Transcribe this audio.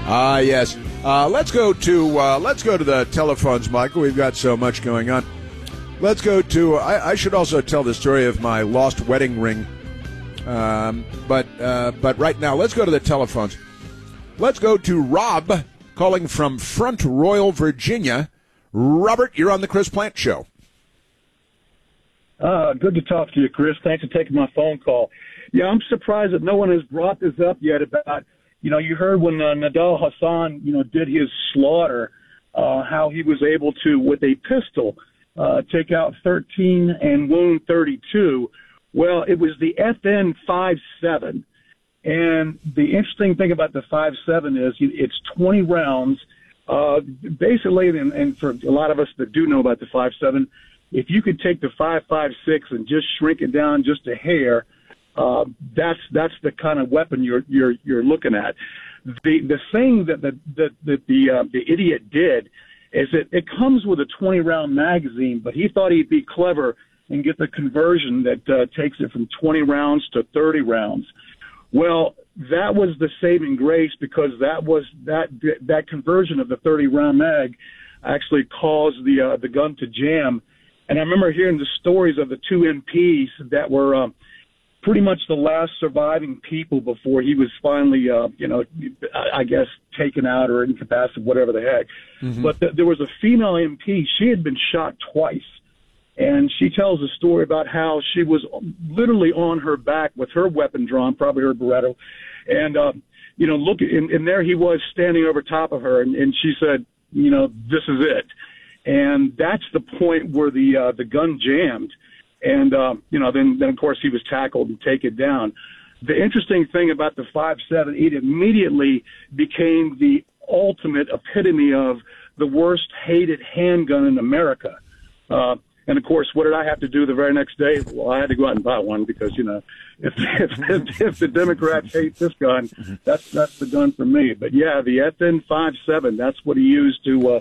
Yes. Let's go to the telephones, Michael. We've got so much going on. Let's go to. I should also tell the story of my lost wedding ring. But right now, let's go to the telephones. Let's go to Rob calling from Front Royal, Virginia. Robert, you're on the Chris Plante Show. Good to talk to you, Chris. Thanks for taking my phone call. Yeah, I'm surprised that no one has brought this up yet about, you heard when Nadal Hassan, did his slaughter, how he was able to, with a pistol, take out 13 and wound 32. Well, it was the FN 5.7. And the interesting thing about the 5.7 is it's 20 rounds. Basically, and for a lot of us that do know about the 5.7, if you could take the 5.56 and just shrink it down just a hair, that's the kind of weapon you're looking at. The thing that the idiot did is it comes with a 20-round magazine, but he thought he'd be clever and get the conversion that takes it from 20 rounds to 30 rounds. Well, that was the saving grace, because that conversion of the 30-round mag actually caused the gun to jam. And I remember hearing the stories of the two MPs that were pretty much the last surviving people before he was finally, I guess, taken out or incapacitated, whatever the heck. Mm-hmm. But there was a female MP. She had been shot twice. And she tells a story about how she was literally on her back with her weapon drawn, probably her Beretta. And, look, and there he was standing over top of her. And she said, this is it. And that's the point where the gun jammed. And, then of course he was tackled and taken down. The interesting thing about the 5.7, it immediately became the ultimate epitome of the worst hated handgun in America. And of course, what did I have to do the very next day? Well, I had to go out and buy one because, if the Democrats hate this gun, that's the gun for me. But yeah, the FN 5.7, that's what he used to